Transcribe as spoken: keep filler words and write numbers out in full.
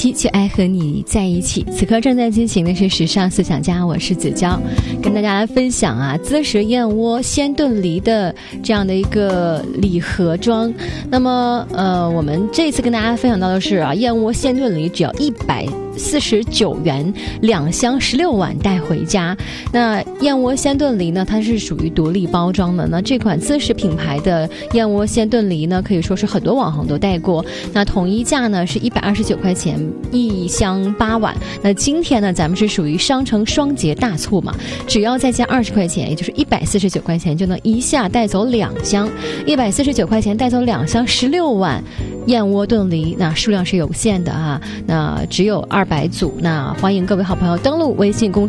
一起爱和你在一起。此刻正在进行的是时尚思想家，我是子娇，跟大家来分享啊滋食燕窝鲜炖梨的这样的一个礼盒装。那么呃，我们这次跟大家分享到的是啊，燕窝鲜炖梨只要一百四十九元，两箱十六碗带回家。那燕窝鲜炖梨呢，它是属于独立包装的。那这款滋食品牌的燕窝鲜炖梨呢，可以说是很多网红都带过。那统一价呢是一百二十九块钱一箱八碗。那今天呢，咱们是属于商城双节大促嘛，只要再加二十块钱，也就是一百四十九块钱，就能一下带走两箱。一百四十九块钱带走两箱十六碗燕窝炖梨，那数量是有限的啊，那只有二百组。那欢迎各位好朋友登录微信公众